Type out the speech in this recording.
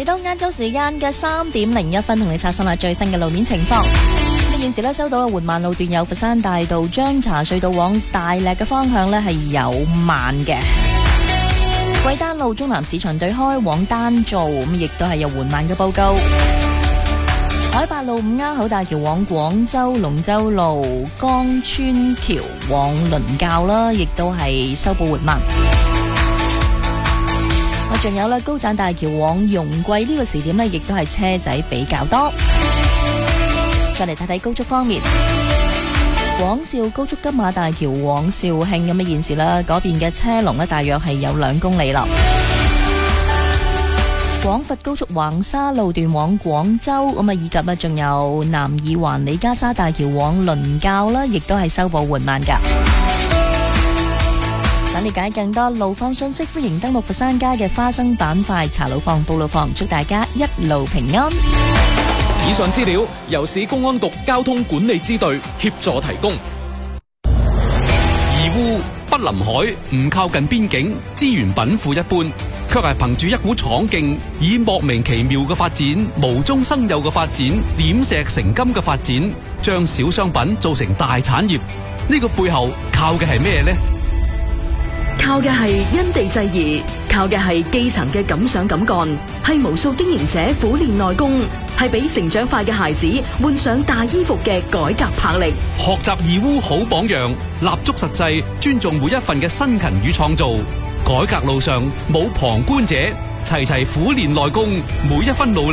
嚟到晏晝時間嘅3:01，同你刷新下最新嘅路面情況。現時咧收到嘅緩慢路段有佛山大道張茶隧道往大瀝嘅方向咧係有慢嘅，桂丹路中南市場對開往丹灶咁亦都係有緩慢嘅報告。海八路五鴉口大橋往廣州，龍舟路江村橋往倫教啦，亦都係收報緩慢。我仲有啦，高棧大橋往容桂呢個時點呢，亦都係車仔比較多。再嚟睇睇高速方面，廣肇高速金馬大橋往肇慶咁嘅現時啦，嗰邊嘅車龍呢，大約係有2公里啦。廣佛高速橫沙路段往廣州咁啊，以及啊仲有南二環李家沙大橋往倫教啦，亦都係收報緩慢噶。想了解更多路況信息，歡迎登錄佛山街嘅花生板塊查路況報路況，祝大家一路平安。 以上資料由市公安局交通管理支隊協助提供。義烏不臨海，唔靠近邊境，資源稟賦一般，卻係憑住一股闖勁，以莫名其妙嘅發展、無中生有嘅發展、點石成金嘅發展，將小商品做成大產業。呢個背後靠嘅係咩呢？ 靠嘅係因地制宜，靠嘅係基層嘅敢想敢幹，係無數經營者苦練內功，係俾成長快嘅孩子換上大衣服嘅改革魄力。 學習義烏好榜樣，立足實際，尊重每一份嘅辛勤與創造。改革路上冇旁觀者，齊齊苦練內功，每一分努力